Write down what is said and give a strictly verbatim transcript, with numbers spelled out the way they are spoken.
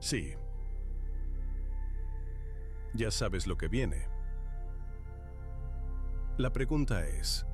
Sí. Ya sabes lo que viene. La pregunta es,